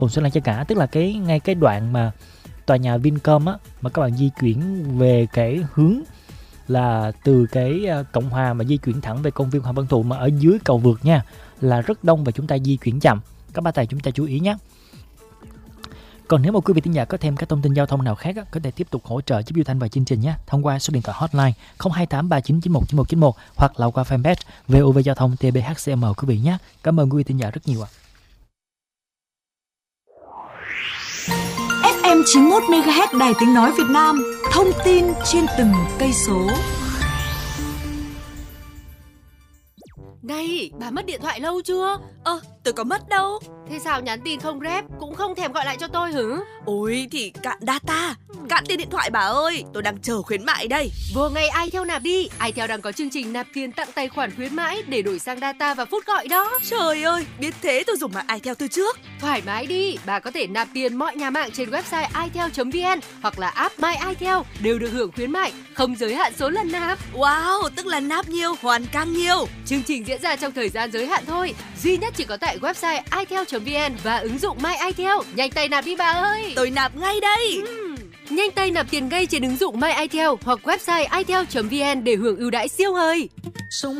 Xuân Lan cho cả, tức là ngay cái đoạn mà tòa nhà Vincom á, mà các bạn di chuyển về cái hướng là từ cái Cộng Hòa mà di chuyển thẳng về công viên Hoàng Văn Thụ, mà ở dưới cầu vượt nha, là rất đông và chúng ta di chuyển chậm. Các bác tài chúng ta chú ý nhé. Còn nếu mà quý vị thính giả có thêm các thông tin giao thông nào khác á, có thể tiếp tục hỗ trợ giúp Duy Thanh và chương trình nhé, thông qua số điện thoại hotline 02839919191 hoặc là qua fanpage VOV Giao thông TBHCM quý vị nhé. Cảm ơn quý vị thính giả rất nhiều ạ. FM 91 MHz Đài Tiếng nói Việt Nam, thông tin trên từng cây số. Này, bà mất điện thoại lâu chưa? Tôi có mất đâu. Thế sao nhắn tin không rep, cũng không thèm gọi lại cho tôi hử? Ôi thì cạn data, cạn tiền điện thoại bà ơi. Tôi đang chờ khuyến mại đây. Vừa ngày iTel nạp đi. iTel đang có chương trình nạp tiền tặng tài khoản khuyến mãi để đổi sang data và phút gọi đó. Trời ơi, biết thế tôi dùng mạng iTel từ trước. Thoải mái đi, bà có thể nạp tiền mọi nhà mạng trên website itel.vn hoặc là app My iTel đều được hưởng khuyến mại, không giới hạn số lần nạp. Wow, tức là nạp nhiều hoàn càng nhiều. Chương trình diễn ra trong thời gian giới hạn thôi, duy nhất chỉ có tại website itel.vn và ứng dụng My iTel. Nhanh tay nạp đi bà ơi. Tôi nạp ngay đây. Nhanh tay nạp tiền ngay trên ứng dụng My iTel hoặc website itel.vn để hưởng ưu đãi siêu hời.